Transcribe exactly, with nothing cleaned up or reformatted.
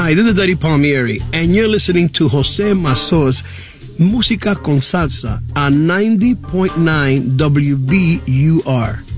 Hi, this is Daddy Palmieri, and you're listening to Jose Mazzo's Música con Salsa on ninety point nine W B U R.